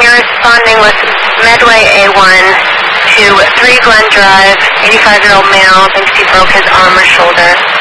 you're responding with Medway A1 to 3 Glen Drive, 85-year-old male, thinks he broke his arm or shoulder.